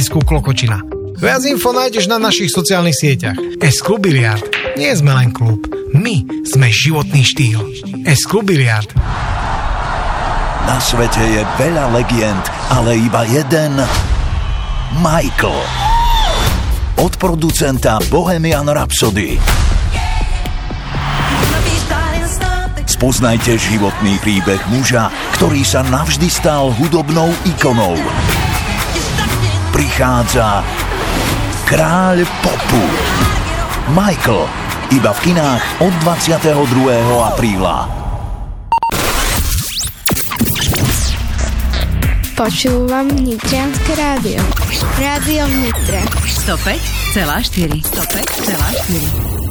letisku Klokočina. Viac info nájdeš na našich sociálnych sieťach. S-Klub Biliard. Nie sme len klub, my sme životný štýl. S-Klub Biliard. Na svete je veľa legend, ale iba jeden Michael. Od producenta Bohemian Rhapsody. Spoznajte životný príbeh muža, ktorý sa navždy stal hudobnou ikonou. Prichádza kráľ popu. Michael. Iba v kinách od 22. apríla. Počúvam Nitrianske rádio. Rádio v Nitre. 105,4. 105,4.